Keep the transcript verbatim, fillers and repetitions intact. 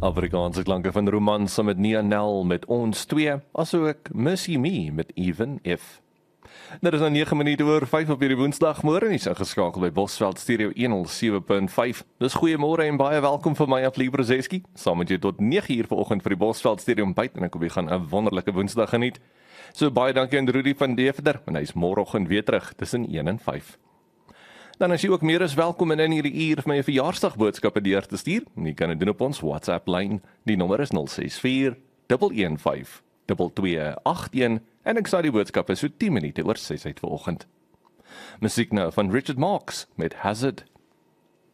Afrikaanse klanke van Romanse met Nia Nel met Ons twee, asook Missy Me met Even If. Dit is nou nege minute oor vyf op hierdie woensdagmôre, is ingeskakel by Bosveld Stereo honderd sewe punt vyf. Dis goeiemôre en baie welkom vir my af Lieve Rozeski, saam met jou tot nege uur vanoggend vir die Bosveld Stereo ontbyt en ek hoop jy gaan 'n wonderlike woensdag geniet. So baie dankie aan Rudy van Deventer, en hy is môreoggend weer terug tussen een en vyf. Dan is jy ook meer as welkom in hierdie uur vir my 'n verjaarsdagboodskappe deur te stuur. Jy kan dit doen op ons WhatsApp lyn. Die nommer is nul ses vier een een vyf twee twee agt een en ek sal die boodskappe so tien minute oor ses uit vanoggend. Musiek nou van Richard Marx met Hazard.